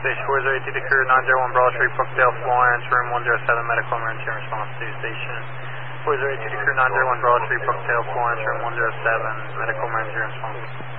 Station 402 to crew 901 Broad Street, Brookdale, Florence, room 107, medical emergency response to station. 402 to crew 901 Broad Street, Brookdale, Florence, room 107, medical emergency response.